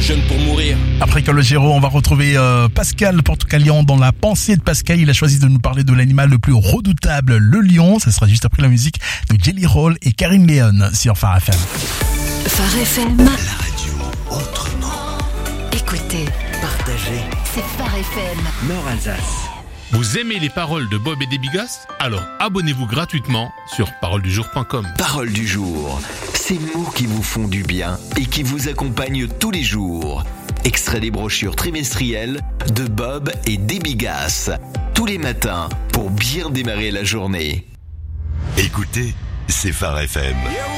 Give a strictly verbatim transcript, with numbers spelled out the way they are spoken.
jeune pour mourir. Après Calogero, on va retrouver euh, Pascal Portocalian dans la pensée de Pascal. Il a choisi de nous parler de l'animal le plus redoutable, le lion. Ça sera juste après la musique de Jelly Roll et Karim Leon sur Phare F M. Phare F M. La radio autrement. Écoutez, Partagez. c'est Phare F M. Nord Alsace. Vous aimez les paroles de Bob et des Bigasses? Alors abonnez-vous gratuitement sur parole du jour point com. Parole du jour. Ces mots qui vous font du bien et qui vous accompagnent tous les jours. Extrait des brochures trimestrielles de Bob et des Bigasses. Tous les matins pour bien démarrer la journée. Écoutez, c'est Phare F M.